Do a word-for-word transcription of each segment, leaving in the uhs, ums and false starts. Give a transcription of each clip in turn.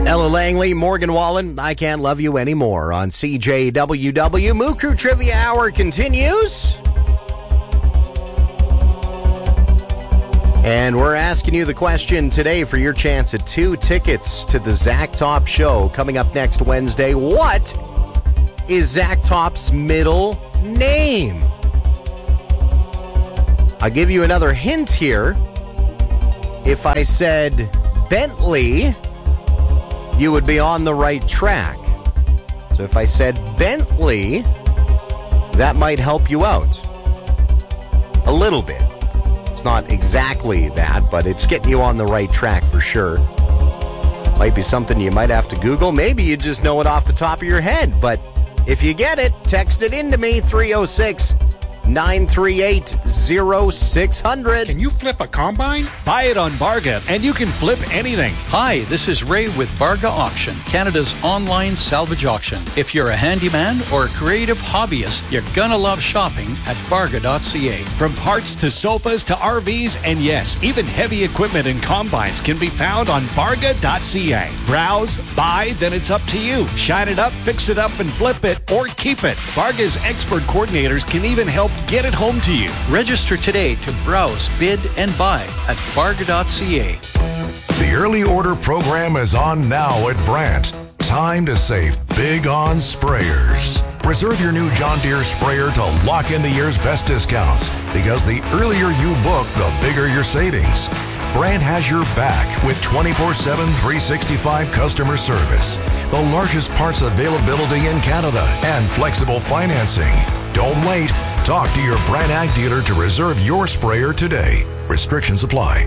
Ella Langley, Morgan Wallen, I Can't Love You Anymore on C J W W. Moo Crew Trivia Hour continues. And we're asking you the question today for your chance at two tickets to the Zach Top Show coming up next Wednesday. What is Zach Top's middle name? I'll give you another hint here. If I said Bentley, you would be on the right track. So if I said Bentley, that might help you out a little bit. It's not exactly that, but it's getting you on the right track for sure. Might be something you might have to Google. Maybe you just know it off the top of your head. But if you get it, text it in to me, three oh six, nine three eight, oh six hundred. Can you flip a combine? Buy it on Barga, and you can flip anything. Hi, this is Ray with Barga Auction, Canada's online salvage auction. If you're a handyman or a creative hobbyist, you're gonna love shopping at barga dot c a. From parts to sofas to R Vs, and yes, even heavy equipment and combines can be found on barga dot c a. Browse, buy, then it's up to you. Shine it up, fix it up, and flip it, or keep it. Barga's expert coordinators can even help get it home to you. Register today to browse, bid, and buy at barga dot c a. The early order program is on now at Brandt. Time to save big on sprayers. Reserve your new John Deere sprayer to lock in the year's best discounts, because the earlier you book, the bigger your savings. Brandt has your back with twenty-four seven, three sixty-five customer service, the largest parts availability in Canada, and flexible financing. Don't wait. Talk to your Brandt Ag dealer to reserve your sprayer today. Restrictions apply.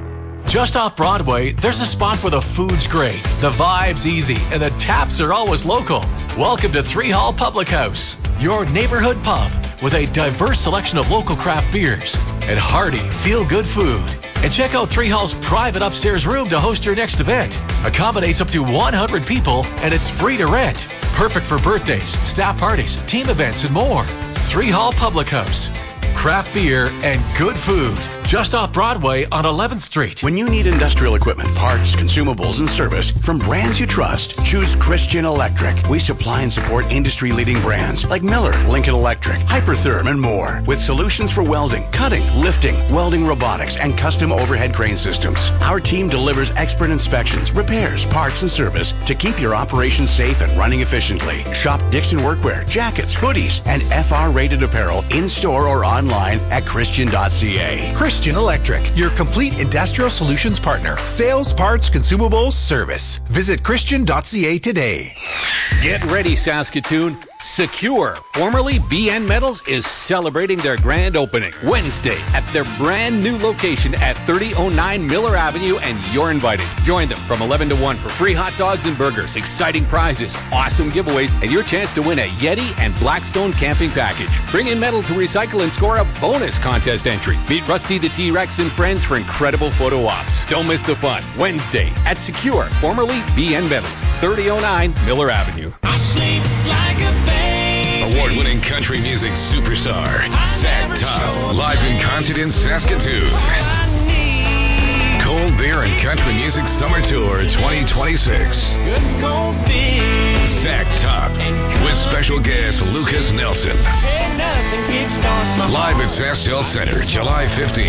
Just off Broadway, there's a spot where the food's great, the vibe's easy, and the taps are always local. Welcome to Three Hall Public House, your neighborhood pub with a diverse selection of local craft beers and hearty, feel-good food. And check out Three Hall's private upstairs room to host your next event. Accommodates up to one hundred people, and it's free to rent. Perfect for birthdays, staff parties, team events, and more. Three Hall Public House. Craft beer and good food. Just off Broadway on eleventh Street. When you need industrial equipment, parts, consumables, and service from brands you trust, choose Christian Electric. We supply and support industry-leading brands like Miller, Lincoln Electric, Hypertherm, and more. With solutions for welding, cutting, lifting, welding robotics, and custom overhead crane systems. Our team delivers expert inspections, repairs, parts, and service to keep your operation safe and running efficiently. Shop Dixon Workwear, jackets, hoodies, and F R-rated apparel in-store or online at christian dot c a. Christian Electric, your complete industrial solutions partner. Sales, parts, consumables, service. Visit christian dot c a today. Get ready, Saskatoon. Secure, formerly B N Metals, is celebrating their grand opening Wednesday at their brand new location at thirty oh nine Miller Avenue, and you're invited. Join them from eleven to one for free hot dogs and burgers, exciting prizes, awesome giveaways, and your chance to win a Yeti and Blackstone camping package. Bring in metal to recycle and score a bonus contest entry. Meet Rusty the T-Rex and friends for incredible photo ops. Don't miss the fun. Wednesday at Secure, formerly B N Metals, thirty oh nine Miller Avenue. I sleep like a baby. Award-winning country music superstar, Zach Top, live in concert in Saskatoon. Cold Beer and Country Music Summer Tour twenty twenty-six. Good cold beer. Zach Top, with special guest Lucas Nelson. Hey, nothing kickstarts my Live at SaskTel Center, July fifteenth.